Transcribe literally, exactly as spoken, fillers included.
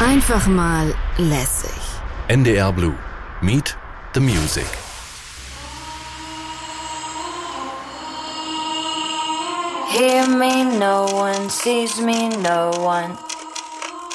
Einfach mal lässig. N D R Blue. Meet the Music. Hear me, no one sees me, no one